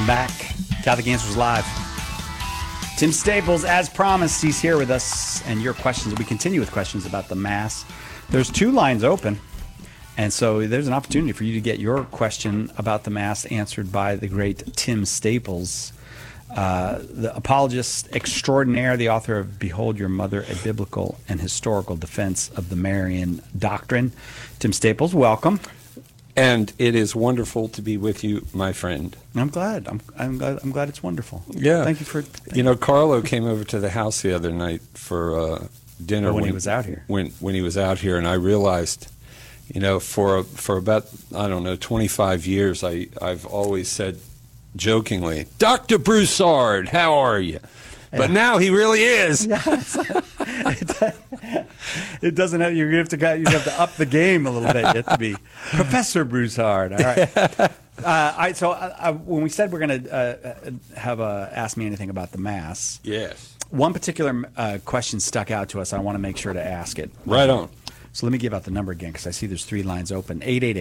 Welcome back. Catholic Answers Live. Tim Staples, as promised, he's here with us. And your questions, we continue with questions about the Mass. There's 2 lines open. And so there's an opportunity for you to get your question about the Mass answered by the great Tim Staples, the apologist extraordinaire, the author of Behold Your Mother, a Biblical and Historical Defense of the Marian Doctrine. Tim Staples, welcome. And it is wonderful to be with you, my friend. I'm glad. I'm glad it's wonderful. Yeah. Thank you for. Carlo came over to the house the other night for dinner when he was out here. When he was out here, and I realized, for about 25 years, I've always said jokingly, Dr. Broussard, how are you? But now he really is. Yeah, it doesn't have. You have to up the game a little bit. You have to be Professor Broussard. All right. So when we said we're going to have Ask Me Anything about the Mass, yes, one particular question stuck out to us. I want to make sure to ask it. Right on. So let me give out the number again because I see there's 3 lines open.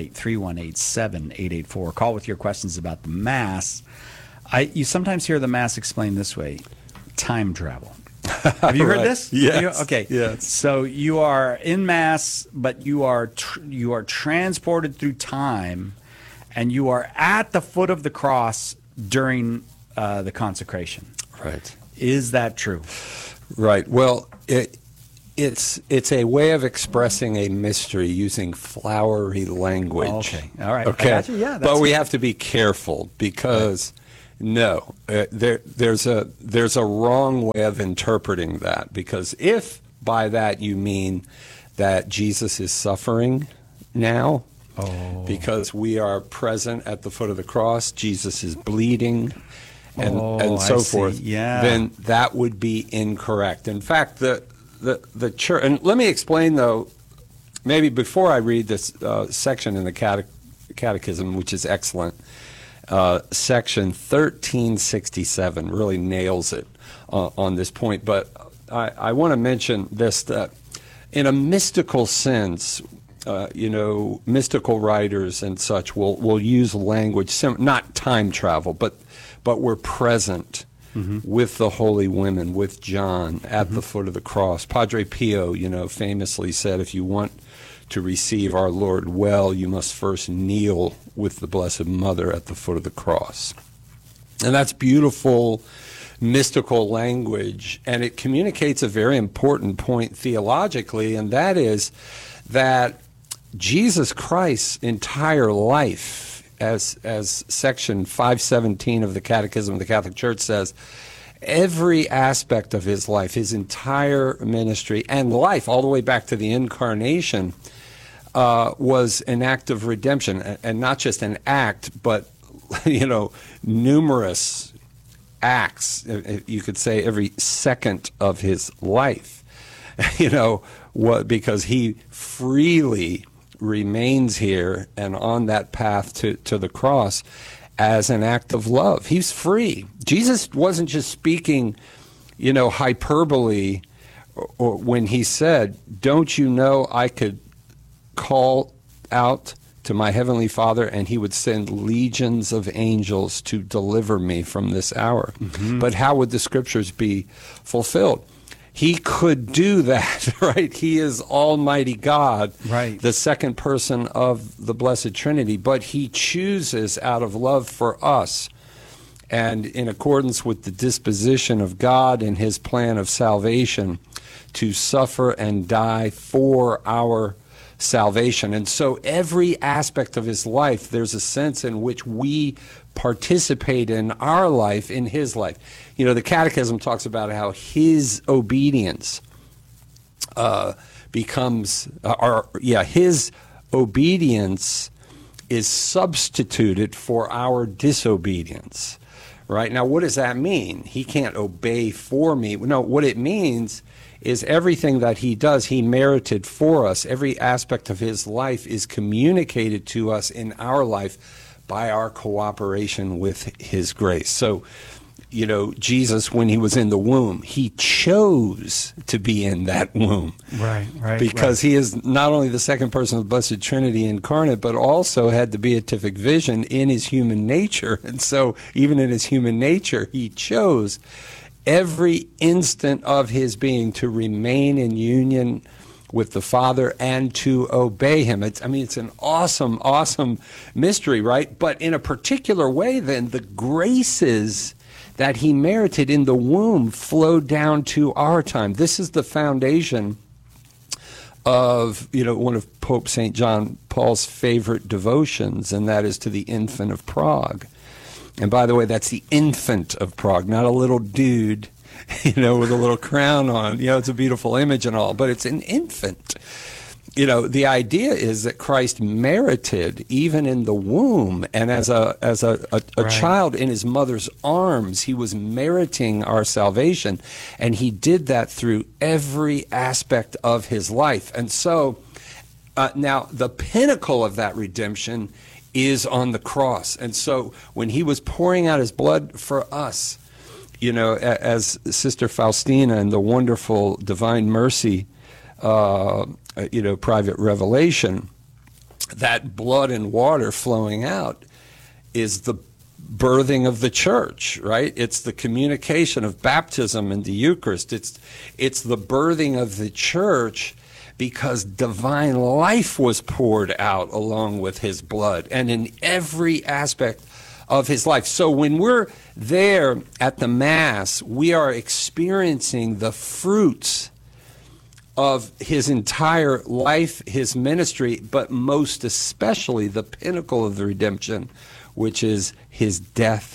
888-318-7884. Call with your questions about the Mass. You sometimes hear the Mass explained this way. Time travel. Have you heard this? Yes. Okay. Yes. So you are in Mass, but you are transported through time, and you are at the foot of the cross during the consecration. Right. Is that true? Right. Well, it's a way of expressing a mystery using flowery language. Okay. All right. Okay. I got you. Yeah. But we have to be careful because. Right. No, there's a wrong way of interpreting that, because if by that you mean that Jesus is suffering now, because we are present at the foot of the cross, Jesus is bleeding, and so forth, then that would be incorrect. In fact, the church, and let me explain though, maybe before I read this section in the Catechism, which is excellent. Section 1367 really nails it on this point. But I want to mention this, that in a mystical sense, mystical writers and such will use language, not time travel, but we're present with the holy women, with John at the foot of the cross. Padre Pio, famously said, if you want to receive our Lord well, you must first kneel with the Blessed Mother at the foot of the cross. And that's beautiful, mystical language, and it communicates a very important point theologically, and that is that Jesus Christ's entire life, as section 517 of the Catechism of the Catholic Church says, every aspect of his life, his entire ministry and life, all the way back to the incarnation, was an act of redemption, and not just an act, but numerous acts. You could say every second of his life, because he freely remains here and on that path to the cross as an act of love. He's free. Jesus wasn't just speaking, hyperbole, or when he said, "Don't you know I could call out to my heavenly Father and he would send legions of angels to deliver me from this hour." But how would the scriptures be fulfilled? He could do that, right? He is Almighty God, right, the second person of the Blessed Trinity, but he chooses out of love for us and in accordance with the disposition of God and his plan of salvation to suffer and die for our salvation. And so every aspect of his life, there's a sense in which we participate in our life, in his life. The Catechism talks about how his obedience his obedience is substituted for our disobedience. Right? Now, what does that mean? He can't obey for me. No, what it means is everything that he does, he merited for us. Every aspect of his life is communicated to us in our life by our cooperation with his grace. So Jesus, when he was in the womb, he chose to be in that womb. Right. Because he is not only the second person of the Blessed Trinity incarnate, but also had the beatific vision in his human nature. And so even in his human nature, he chose every instant of his being to remain in union with the Father and to obey him. It's an awesome, awesome mystery, right? But in a particular way, then, the graces that he merited in the womb flowed down to our time. This is the foundation of, one of Pope St. John Paul's favorite devotions, and that is to the Infant of Prague. And by the way, that's the Infant of Prague, not a little dude, with a little crown on. It's a beautiful image and all, but it's an infant. The idea is that Christ merited, even in the womb, and as a Right. child in his mother's arms, he was meriting our salvation, and he did that through every aspect of his life. And so, now the pinnacle of that redemption is on the cross. And so, when he was pouring out his blood for us, as Sister Faustina in the wonderful Divine Mercy, private revelation, that blood and water flowing out is the birthing of the church, right? It's the communication of baptism and the Eucharist. It's the birthing of the church because divine life was poured out along with his blood and in every aspect of his life. So when we're there at the Mass, we are experiencing the fruits of his entire life, his ministry, but most especially the pinnacle of the redemption, which is his death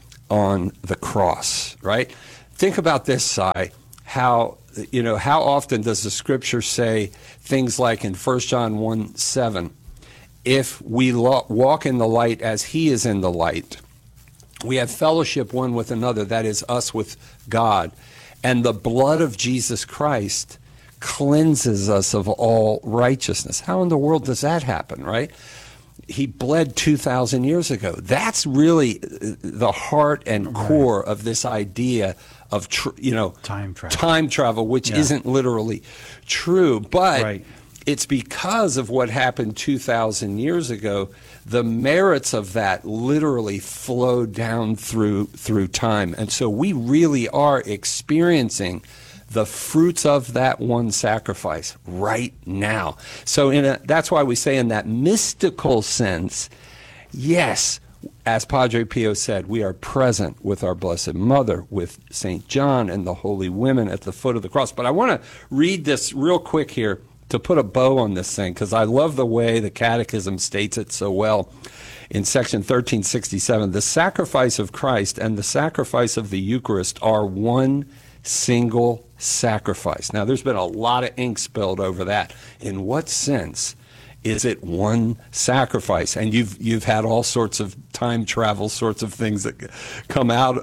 on the cross, right? Think about this, Si. How often does the scripture say things like in 1 John 1:7, if we walk in the light as he is in the light, we have fellowship one with another, that is us with God, and the blood of Jesus Christ cleanses us of all righteousness. How in the world does that happen, right? He bled 2,000 years ago. That's really the heart and core of this idea of time travel, which isn't literally true, but it's because of what happened 2,000 years ago. The merits of that literally flow down through time, and so we really are experiencing the fruits of that one sacrifice right now. So that's why we say in that mystical sense, yes, as Padre Pio said, we are present with our Blessed Mother, with St. John and the holy women at the foot of the cross. But I want to read this real quick here to put a bow on this thing, because I love the way the Catechism states it so well. In section 1367, the sacrifice of Christ and the sacrifice of the Eucharist are one single sacrifice. Now, there's been a lot of ink spilled over that. In what sense is it one sacrifice? And you've had all sorts of time travel sorts of things that come out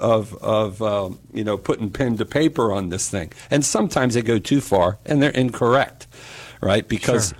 of putting pen to paper on this thing. And sometimes they go too far and they're incorrect, right? Because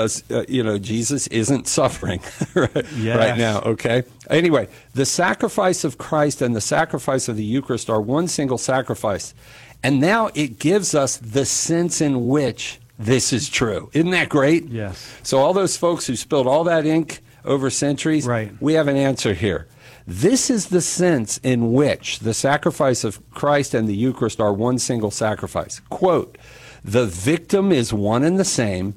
Jesus isn't suffering right now, okay? Anyway, the sacrifice of Christ and the sacrifice of the Eucharist are one single sacrifice. And now it gives us the sense in which this is true. Isn't that great? Yes. So all those folks who spilled all that ink over centuries, we have an answer here. This is the sense in which the sacrifice of Christ and the Eucharist are one single sacrifice. Quote, the victim is one and the same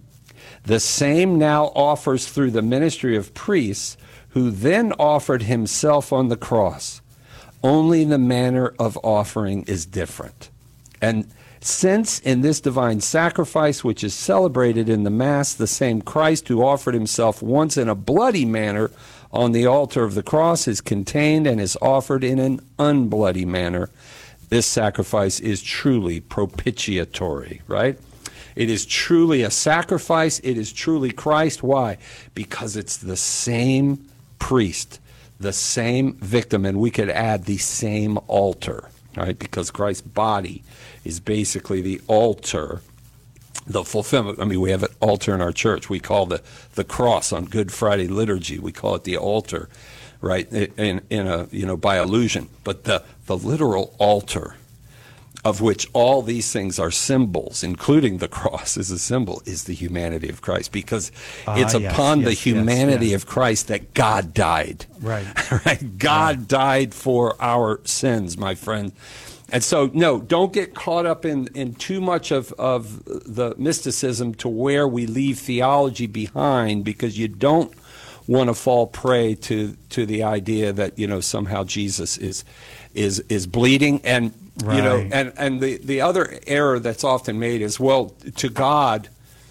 now offers through the ministry of priests, who then offered himself on the cross. Only the manner of offering is different. And since in this divine sacrifice, which is celebrated in the Mass, the same Christ who offered himself once in a bloody manner on the altar of the cross is contained and is offered in an unbloody manner, this sacrifice is truly propitiatory, right? It is truly a sacrifice. It is truly Christ. Why? Because it's the same priest, the same victim, and we could add the same altar, right? Because Christ's body is basically the altar, the fulfillment. I mean, we have an altar in our church. We call the cross on Good Friday liturgy, we call it the altar. right? In a by allusion, but the literal altar, of which all these things are symbols, including the cross is a symbol, is the humanity of Christ, because it's upon the humanity of Christ that God died. Right. Right? God died for our sins, my friend. And so, no, don't get caught up in too much of the mysticism to where we leave theology behind, because you don't want to fall prey to the idea that, somehow Jesus is bleeding. And right. And the other error that's often made is, well, to God,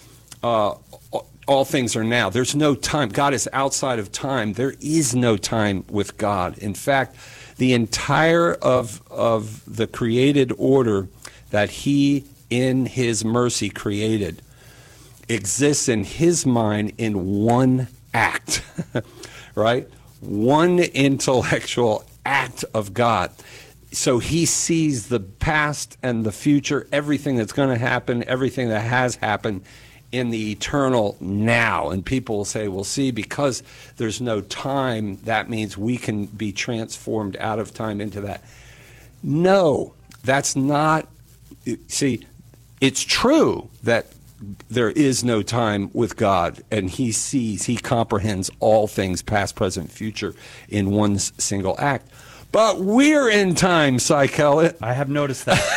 all things are now. There's no time. God is outside of time. There is no time with God. In fact, the entire of the created order that he, in his mercy, created exists in his mind in one act, right? One intellectual act of God. So he sees the past and the future, everything that's going to happen, everything that has happened in the eternal now. And people will say, well, see, because there's no time, that means we can be transformed out of time into that. No, that's not. See, it's true that there is no time with God, and he comprehends all things, past, present, future, in one single act. But we're in time, Cykel. I have noticed that.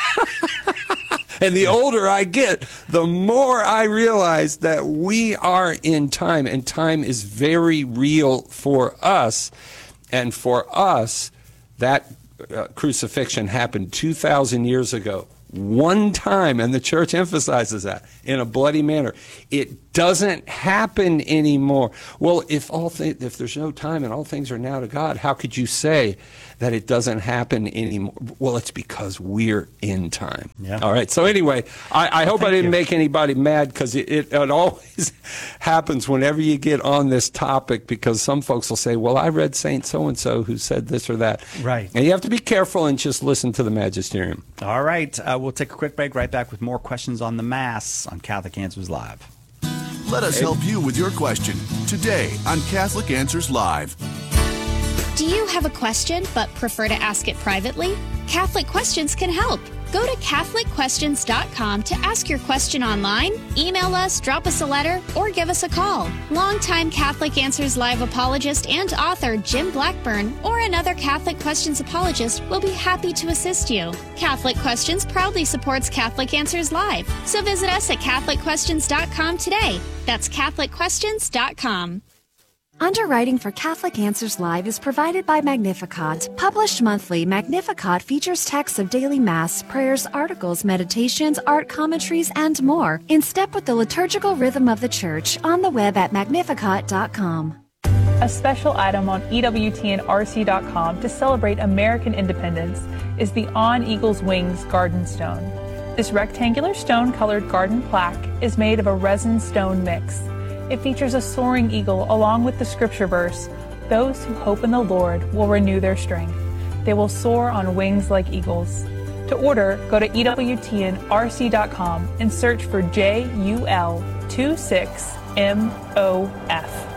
And the older I get, the more I realize that we are in time, and time is very real for us. And for us, that crucifixion happened 2,000 years ago. One time, and the church emphasizes that, in a bloody manner. It doesn't happen anymore. Well, if there's no time and all things are now to God, how could you say that it doesn't happen anymore? Well, it's because we're in time. Yeah. All right. So anyway, I hope I didn't make anybody mad, because it always happens whenever you get on this topic, because some folks will say, well, I read Saint so-and-so who said this or that. Right. And you have to be careful and just listen to the magisterium. All right. We'll take a quick break, right back with more questions on the Mass on Catholic Answers Live. Let us help you with your question today on Catholic Answers Live. Do you have a question but prefer to ask it privately? Catholic Questions can help. Go to CatholicQuestions.com to ask your question online, email us, drop us a letter, or give us a call. Longtime Catholic Answers Live apologist and author Jim Blackburn or another Catholic Questions apologist will be happy to assist you. Catholic Questions proudly supports Catholic Answers Live, so visit us at CatholicQuestions.com today. That's CatholicQuestions.com. Underwriting for Catholic Answers Live is provided by Magnificat. Published monthly, Magnificat features texts of daily Mass, prayers, articles, meditations, art commentaries, and more, in step with the liturgical rhythm of the Church, on the web at magnificat.com. A special item on EWTNRC.com to celebrate American independence is the On Eagle's Wings Garden Stone. This rectangular stone-colored garden plaque is made of a resin stone mix. It features a soaring eagle along with the scripture verse, "Those who hope in the Lord will renew their strength. They will soar on wings like eagles." To order, go to EWTNRC.com and search for JUL26MOF.